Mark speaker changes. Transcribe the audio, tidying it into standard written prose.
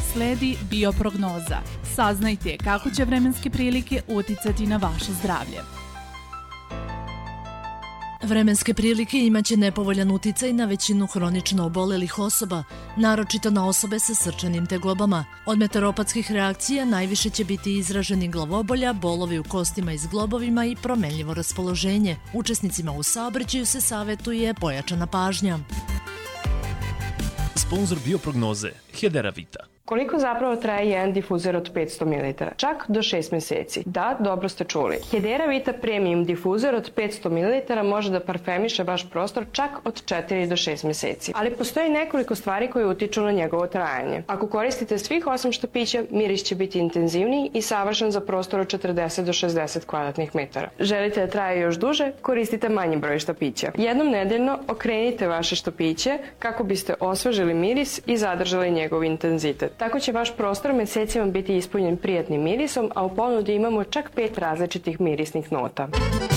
Speaker 1: Sledi bioprognoza. Saznajte kako će vremenske prilike uticati na vaše zdravlje.
Speaker 2: Vremenske prilike imaće nepovoljan uticaj na većinu hronično obolelih osoba, naročito na osobe sa srčanim tegobama. Od meteoropatskih reakcija najviše će biti izraženi glavobolja, bolovi u kostima i zglobovima i promenljivo raspoloženje. Učesnicima u saobraćaju se savjetuje pojačana pažnja.
Speaker 3: Sponzor bioprognoze Hedera Vita.
Speaker 4: Koliko zapravo traje jedan difuzer od 500 ml? Čak do 6 meseci. Da, dobro ste čuli. Hedera Vita Premium difuzer od 500 ml može da parfemiše vaš prostor čak od 4 do 6 meseci. Ali postoji nekoliko stvari koje utiču na njegovo trajanje. Ako koristite svih 8 štapića, miris će biti intenzivniji i savršen za prostor od 40 do 60 kvadratnih metara. Želite da traje još duže? Koristite manji broj štapića. Jednom nedeljno okrenite vaše štapiće kako biste osvežili miris i zadržali njegov intenzitet. Tako će vaš prostor mesecima biti ispunjen prijatnim mirisom, a u ponudi imamo čak 5 različitih mirisnih nota.